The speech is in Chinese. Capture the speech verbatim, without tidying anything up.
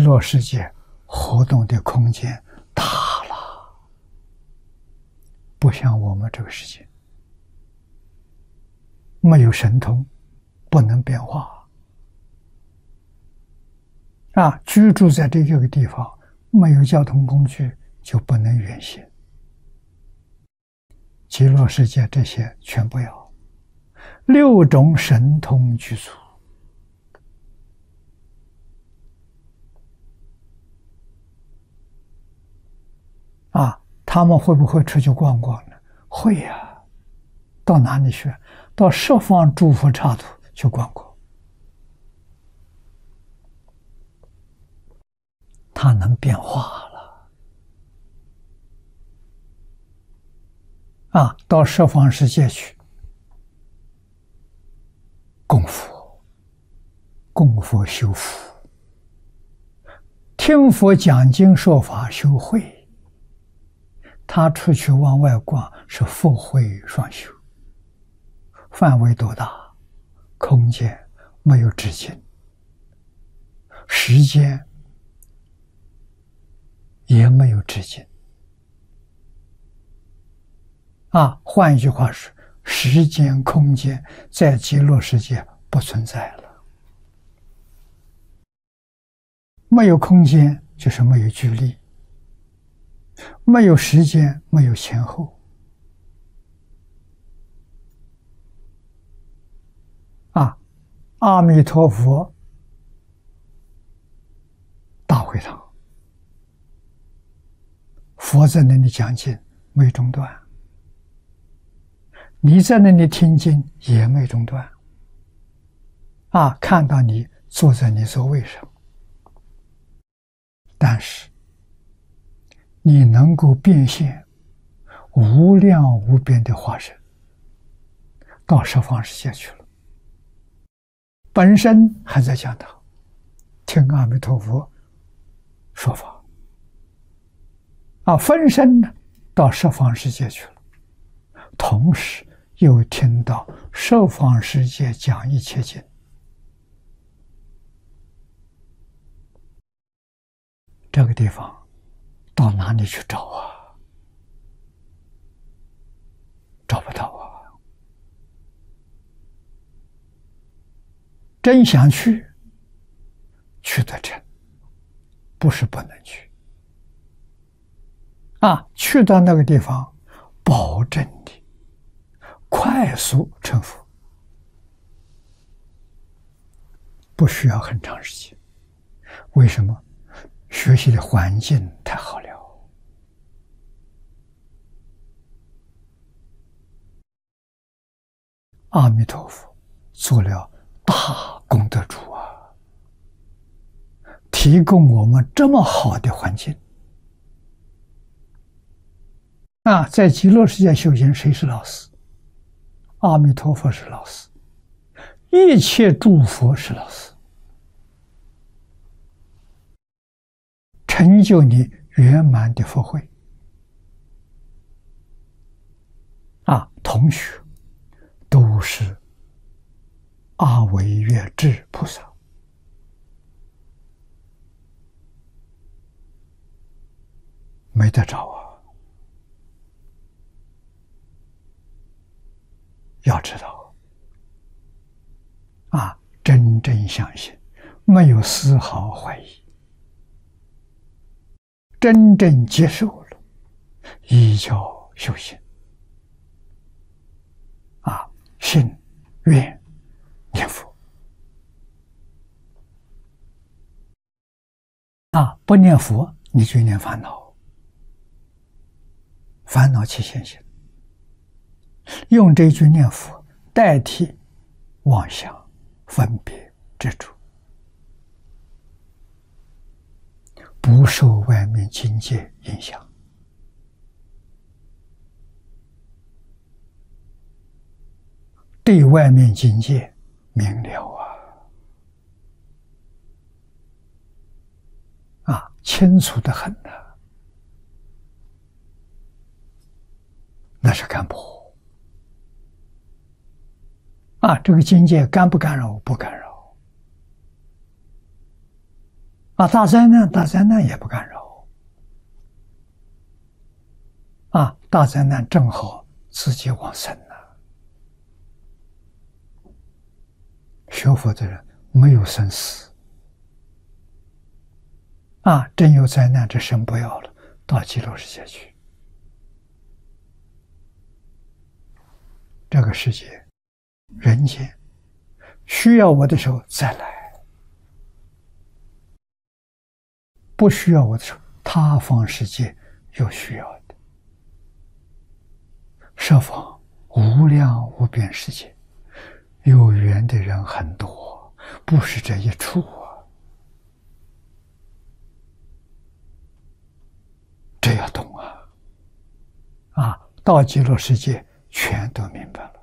乐世界活动的空间大了，不像我们这个世界，没有神通，不能变化啊！居住在这个地方，没有交通工具，就不能远行。极乐世界这些全不要，六种神通具足。啊，他们会不会出去逛逛呢？会呀、啊，到哪里去？到十方诸佛刹土去逛逛。它能变化了。啊，到十方世界去供佛、供佛修福，听佛讲经说法修慧。他出去往外逛是福慧双修，范围多大？空间没有止境，时间也没有止境。啊，换一句话说，时间、空间在极乐世界不存在了。没有空间就是没有距离。没有时间，没有前后。啊，阿弥陀佛大会堂，佛在那里讲经没中断，你在那里听经也没中断。啊，看到你坐在你座位上，但是你能够变现无量无边的化身，到十方世界去了。本身还在讲堂，听阿弥陀佛说法。啊，分身呢，到十方世界去了，同时又听到十方世界讲一切经。这个地方到哪里去找啊？找不到啊！真想去，去得成，不是不能去。啊，去到那个地方，保证你快速成佛，不需要很长时间。为什么？学习的环境太好了。阿弥陀佛做了大功德主啊，提供我们这么好的环境啊！在极乐世界修行，谁是老师？阿弥陀佛是老师，一切诸佛是老师，成就你圆满的佛慧啊！同学都是阿惟越致菩萨，没得找啊！要知道啊，真正相信，没有丝毫怀疑，真正接受了，依教修行啊，信愿念佛啊，不念佛你就念烦恼，烦恼起现行，用这句念佛代替妄想、分别、执着，不受外面境界影响。对外面境界明了啊，啊，清楚得很呐、啊，那是干破啊！这个境界干不干扰？不干扰啊，大灾难，大灾难也不干扰。啊，大灾难正好自己往生了。学佛的人没有生死。啊，真有灾难，这身不要了，到极乐世界去。这个世界，人间需要我的时候再来，不需要我的时候，他方世界有需要的。设方无量无边世界，有缘的人很多，不是这一处啊。这要懂啊！啊，到极乐世界全都明白了。